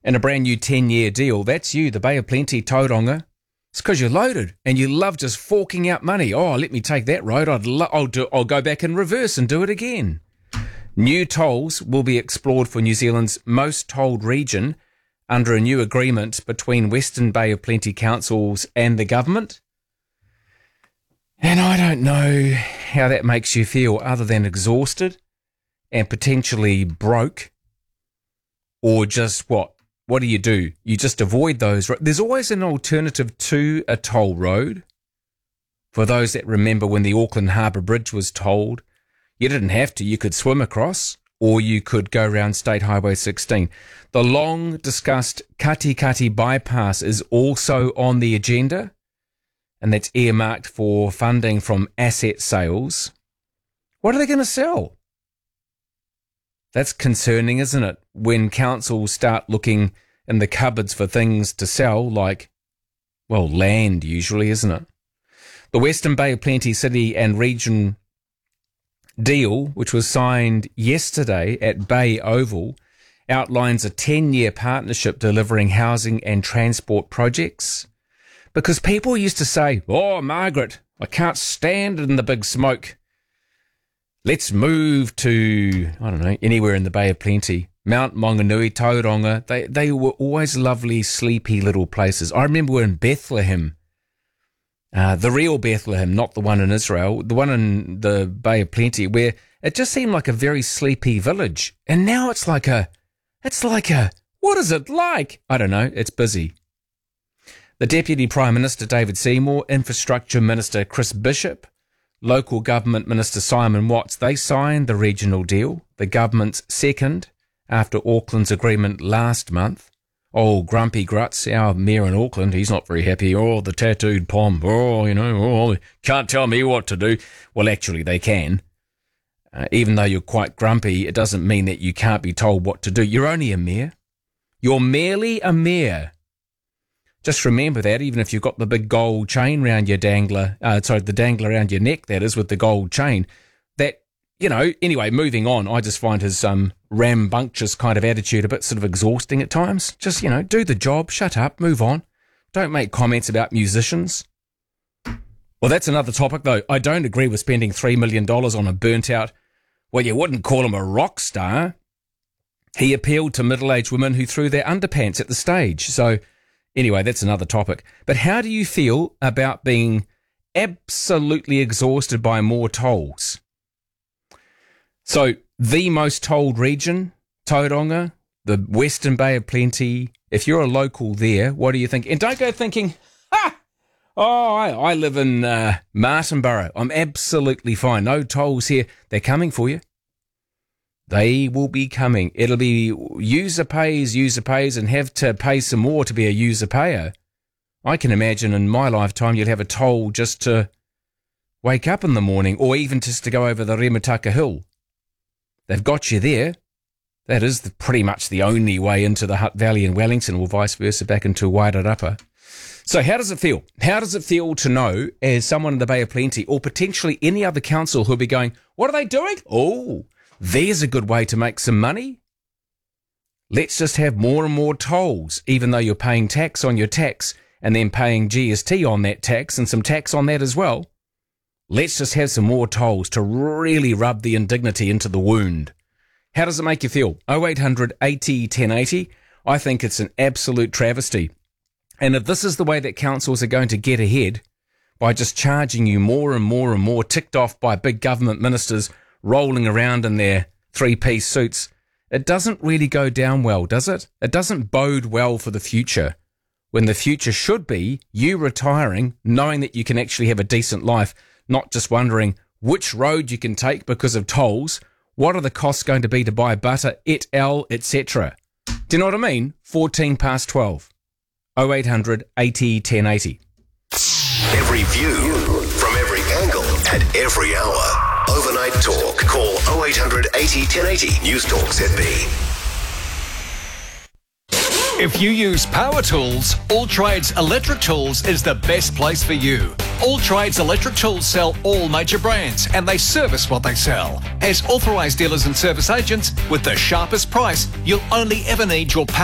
and a brand new 10-year deal. That's you, the Bay of Plenty, Tauranga. It's because you're loaded and you love just forking out money. Oh, let me take that road. I'll go back in reverse and do it again. New tolls will be explored for New Zealand's most tolled region under a new agreement between Western Bay of Plenty councils and the government. And I don't know how that makes you feel other than exhausted and potentially broke, or just what? What do? You just avoid those. There's always an alternative to a toll road. For those that remember when the Auckland Harbour Bridge was tolled, you didn't have to. You could swim across, or you could go around State Highway 16. The long-discussed Katikati bypass is also on the agenda, and that's earmarked for funding from asset sales. What are they going to sell? That's concerning, isn't it? When councils start looking in the cupboards for things to sell, like, well, land usually, isn't it? The Western Bay of Plenty City and Region deal, which was signed yesterday at Bay Oval, outlines a 10-year partnership delivering housing and transport projects. Because people used to say, oh, Margaret, I can't stand it in the big smoke. Let's move to, I don't know, anywhere in the Bay of Plenty. Mount Maunganui, Tauranga, they were always lovely, sleepy little places. I remember we're in Bethlehem, the real Bethlehem, not the one in Israel, the one in the Bay of Plenty, where it just seemed like a very sleepy village. And now it's like a, what is it like? I don't know, it's busy. The Deputy Prime Minister, David Seymour, Infrastructure Minister, Chris Bishop, Local Government Minister Simon Watts, they signed the regional deal, the government's second after Auckland's agreement last month. Oh, Grumpy Gruts, our mayor in Auckland, he's not very happy. Oh, the tattooed pom. Oh, can't tell me what to do. Well, actually, they can. Even though you're quite grumpy, it doesn't mean that you can't be told what to do. You're only a mayor. You're merely a mayor. Just remember that, even if you've got the big gold chain around your dangler, the dangler around your neck, that is, with the gold chain, that, anyway, moving on, I just find his rambunctious kind of attitude a bit sort of exhausting at times. Just, do the job, shut up, move on. Don't make comments about musicians. Well, that's another topic, though. I don't agree with spending $3 million on a burnt-out, well, you wouldn't call him a rock star. He appealed to middle-aged women who threw their underpants at the stage, so... Anyway, that's another topic. But how do you feel about being absolutely exhausted by more tolls? So, the most tolled region, Tauranga, the Western Bay of Plenty, if you're a local there, what do you think? And don't go thinking, I live in Martinborough. I'm absolutely fine. No tolls here. They're coming for you. They will be coming. It'll be user pays, and have to pay some more to be a user payer. I can imagine in my lifetime you'd have a toll just to wake up in the morning, or even just to go over the Remataka Hill. They've got you there. That is pretty much the only way into the Hutt Valley in Wellington, or vice versa back into Wairarapa. So how does it feel? How does it feel to know, as someone in the Bay of Plenty, or potentially any other council who'll be going, what are they doing? Oh, there's a good way to make some money. Let's just have more and more tolls, even though you're paying tax on your tax and then paying GST on that tax and some tax on that as well. Let's just have some more tolls to really rub the indignity into the wound. How does it make you feel? 0800 80 1080. I think it's an absolute travesty. And if this is the way that councils are going to get ahead, by just charging you more and more and more, ticked off by big government ministers rolling around in their three-piece suits, it doesn't really go down well, does it? It doesn't bode well for the future, when the future should be you retiring, knowing that you can actually have a decent life, not just wondering which road you can take because of tolls, what are the costs going to be to buy butter, et al., etc. Do you know what I mean? 14 past 12. 0800 80 1080. Every view, from every angle, at every hour. Overnight Talk. Call 0800 80 1080. News Talk ZB. If you use power tools, All Trades Electric Tools is the best place for you. All Trades Electric Tools sell all major brands and they service what they sell. As authorised dealers and service agents, with the sharpest price, you'll only ever need your power